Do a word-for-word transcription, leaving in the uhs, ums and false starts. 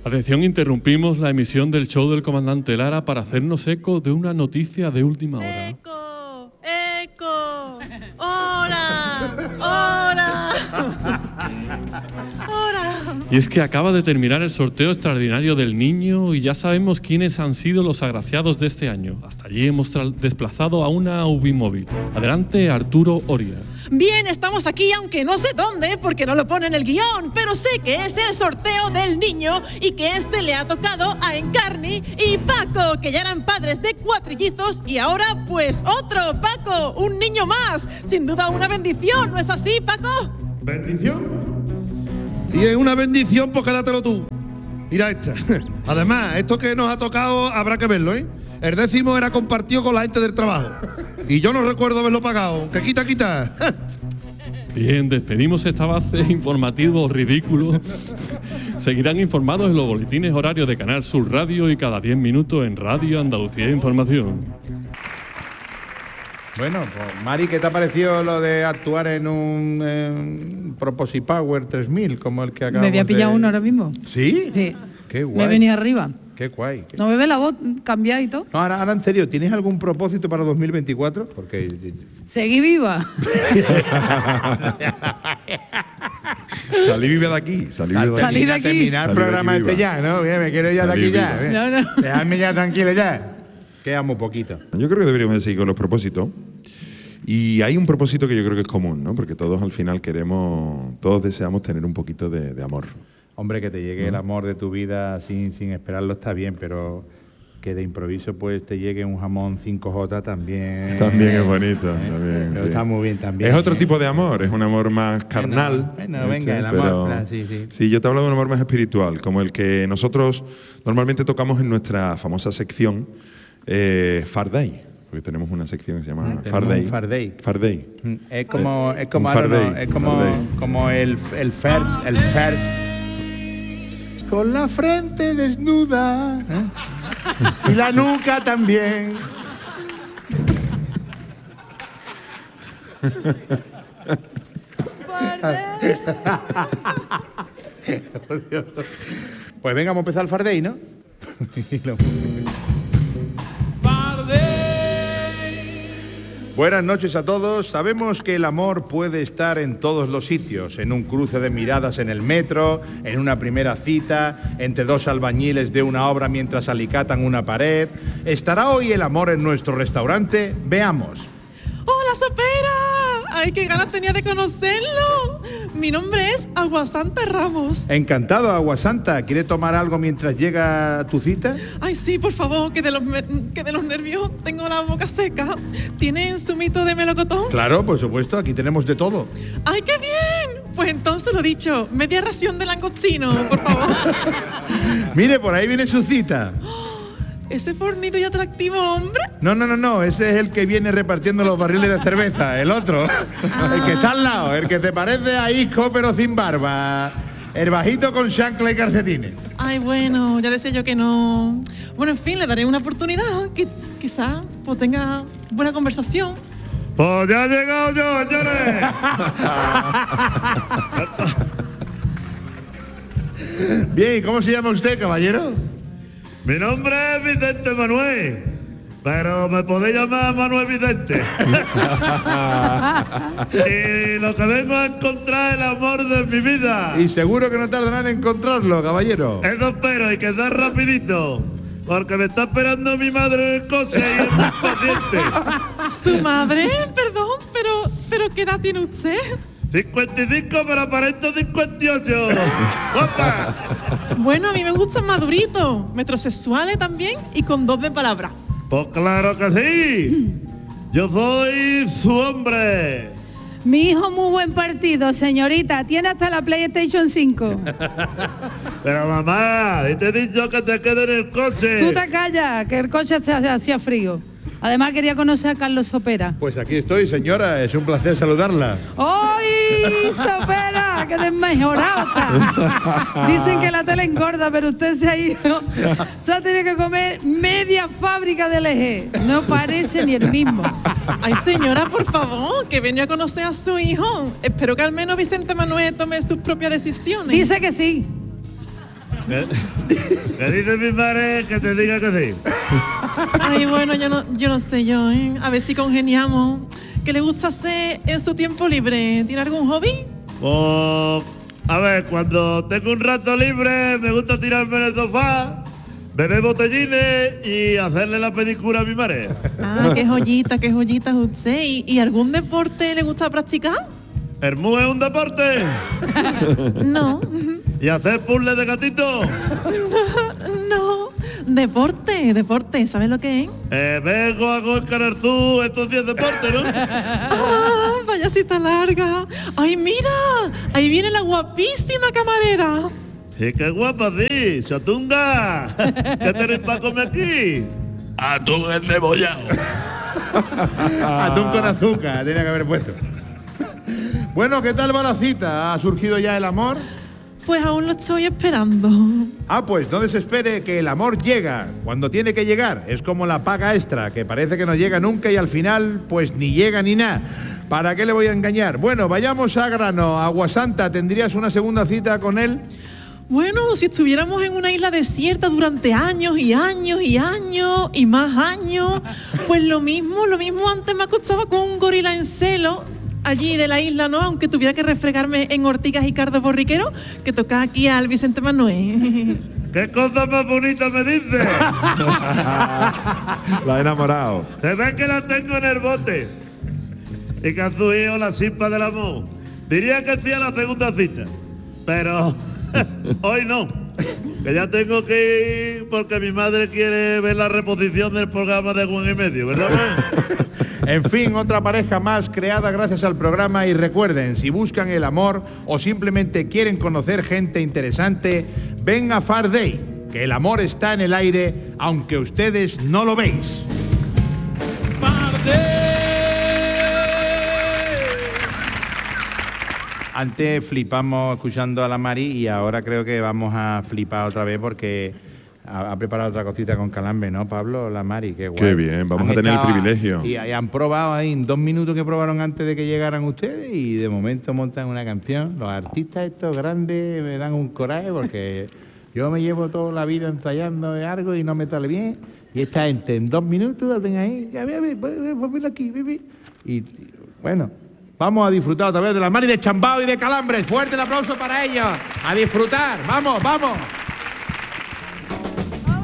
Atención, interrumpimos la emisión del show del comandante Lara para hacernos eco de una noticia de última hora. ¡Eco! ¡Eco! ¡Hora! ¡Hora! ¡Hora! Y es que acaba de terminar el sorteo extraordinario del niño y ya sabemos quiénes han sido los agraciados de este año. Hasta allí hemos desplazado a una Ubimóvil. Adelante, Arturo Oria. Bien, estamos aquí, aunque no sé dónde, porque no lo pone en el guión, pero sé que es el sorteo del niño y que este le ha tocado a Encarni y Paco, que ya eran padres de cuatrillizos y ahora, pues, otro, Paco, un niño más. Sin duda una bendición, ¿no es así, Paco? ¿Bendición? Si es una bendición, pues quédatelo tú. Mira esta. Además, esto que nos ha tocado habrá que verlo, ¿eh? El décimo era compartido con la gente del trabajo. Y yo no recuerdo haberlo pagado. Que quita, quita. Bien, despedimos esta base informativo ridículo. Seguirán informados en los boletines horarios de Canal Sur Radio y cada diez minutos en Radio Andalucía Información. Bueno, pues Mari, ¿qué te ha parecido lo de actuar en un eh, Proposi Power tres mil como el que acabamos de...? Me había pillado uno ahora mismo. ¿Sí? Sí. Qué guay. Me he venido arriba. Qué guay. Qué... ¿No me ve la voz cambiada y todo? No, ahora, ahora en serio, ¿tienes algún propósito para dos mil veinticuatro? Porque... Seguí viva. Salí viva de aquí. Salí viva de aquí. Salí de aquí. Terminar el programa este ya, ¿no? Mira, me quiero ya de aquí ya. No, no. Dejadme ya tranquilo ya. Queda muy poquito. Yo creo que deberíamos de seguir con los propósitos. Y hay un propósito que yo creo que es común, ¿no? Porque todos al final queremos, todos deseamos tener un poquito de, de amor. Hombre, que te llegue ¿no? el amor de tu vida sin, sin esperarlo está bien, pero que de improviso pues te llegue un jamón cinco jota también. También es bonito. ¿eh? También, Pero sí. está muy bien también. Es otro ¿eh? tipo de amor, es un amor más carnal. Bueno, bueno venga, el amor. Pero, plan, sí, sí. sí, yo te hablo de un amor más espiritual, como el que nosotros normalmente tocamos en nuestra famosa sección eh, Farday. Porque tenemos una sección que se llama ah, Farday. Farday. Farday. Es como, es como, Un Farday, no, es como, Farday. como el, el fers, el fers. Con la frente desnuda ¿eh? y la nuca también. Pues venga, vamos a empezar el Farday, ¿no? Buenas noches a todos. Sabemos que el amor puede estar en todos los sitios, en un cruce de miradas en el metro, en una primera cita, entre dos albañiles de una obra mientras alicatan una pared. ¿Estará hoy el amor en nuestro restaurante? Veamos. ¡Hola, Sopera! ¡Ay, qué ganas tenía de conocerlo! Mi nombre es Aguasanta Ramos. Encantado, Aguasanta. ¿Quiere tomar algo mientras llega tu cita? Ay, sí, por favor, que de los, que de los nervios tengo la boca seca. ¿Tienen zumito de melocotón? Claro, por supuesto, aquí tenemos de todo. ¡Ay, qué bien! Pues entonces lo dicho, media ración de langostino, por favor. Mire, por ahí viene su cita. ¿Ese fornido y atractivo hombre? No, no, no, no, ese es el que viene repartiendo los barriles de cerveza, el otro. Ah. El que está al lado, el que te parece a Isco pero sin barba. El bajito con chancla y calcetines. Ay, bueno, ya decía yo que no. Bueno, en fin, le daré una oportunidad. Quiz- quizá pues tenga buena conversación. Pues ya he llegado yo, señores. Bien, ¿y cómo se llama usted, caballero? Mi nombre es Vicente Manuel, pero me podéis llamar Manuel Vicente. Y lo que vengo a encontrar es el amor de mi vida. Y seguro que no tardarán en encontrarlo, caballero. Eso espero, y que sea rapidito, porque me está esperando mi madre en el coche y es muy paciente. ¿Su madre? Perdón, pero, pero ¿qué edad tiene usted? cincuenta y cinco, pero aparento cincuenta y ocho. ¡Guapa! Bueno, a mí me gustan maduritos, metrosexuales también y con dos de palabra. Pues claro que sí. Yo soy su hombre. Mi hijo, muy buen partido, señorita. Tiene hasta la PlayStation cinco. Pero mamá, y te he dicho que te quedes en el coche. Tú te callas, que el coche te hacía frío. Además, quería conocer a Carlos Sopera. Pues aquí estoy, señora. Es un placer saludarla. ¡Ay, Sopera! ¡Qué desmejorado está! Dicen que la tele engorda, pero usted se ha ido. Se ha tenido que comer media fábrica de L G. No parece ni el mismo. Ay, señora, por favor, que venía a conocer a su hijo. Espero que al menos Vicente Manuel tome sus propias decisiones. Dice que sí. ¿Qué, ¿Qué dice mi madre que te diga que sí? Ay, bueno, yo no, yo no sé yo, ¿eh? A ver si congeniamos. ¿Qué le gusta hacer en su tiempo libre? ¿Tiene algún hobby? Pues, a ver, cuando tengo un rato libre me gusta tirarme en el sofá, beber botellines y hacerle la pedicura a mi madre. Ah, qué joyita, qué joyita es usted. ¿Y, y algún deporte le gusta practicar? ¿El mu es un deporte? No. ¿Y hacer puzzles de gatito? No. Deporte, deporte, ¿sabes lo que es? Eh, vengo a encarar tú estos diez deportes, ¿no? Ah, vaya cita larga. Ay, mira, ahí viene la guapísima camarera. Sí, qué guapa, sí. Chatunga, ¿qué tenéis para comer aquí? Atún encebollado. Atún con azúcar, tenía que haber puesto. Bueno, ¿qué tal va la cita? ¿Ha surgido ya el amor? Pues aún lo estoy esperando. Ah, pues no desespere, que el amor llega cuando tiene que llegar. Es como la paga extra, que parece que no llega nunca y al final, pues ni llega ni nada. ¿Para qué le voy a engañar? Bueno, vayamos a grano. Aguasanta, ¿tendrías una segunda cita con él? Bueno, si estuviéramos en una isla desierta durante años y años y años y más años, pues lo mismo, lo mismo antes me acostaba con un gorila en celo allí de la isla, ¿no? Aunque tuviera que refregarme en ortigas y cardos borriqueros, que toca aquí al Vicente Manuel. ¿Qué cosa más bonita me dices? La he enamorado. Se ve que la tengo en el bote. Y que a su hijo la chispa del amor. Diría que sí a la segunda cita. Pero hoy no. Que ya tengo que ir porque mi madre quiere ver la reposición del programa de Juan y Medio, ¿verdad, man? En fin, otra pareja más creada gracias al programa. Y recuerden, si buscan el amor o simplemente quieren conocer gente interesante, ven a Far Day, que el amor está en el aire, aunque ustedes no lo veis. Far Day. Antes flipamos escuchando a la Mari y ahora creo que vamos a flipar otra vez porque ha, ha preparado otra cosita con calambre, ¿no, Pablo? La Mari, qué guay. Qué bien, vamos Han a tener el estado- privilegio. Y, y han probado ahí en dos minutos que probaron antes de que llegaran ustedes y de momento montan una canción. Los artistas estos grandes me dan un coraje porque yo me llevo toda la vida ensayando algo y no me sale bien. Y esta gente en dos minutos la ven ahí, ya ve, ve, ve, ve, aquí, ve, ve. Y y, bueno, vamos a disfrutar otra vez de la Mari de Chambao y de Calambres. Fuerte el aplauso para ellos. A disfrutar, vamos, vamos.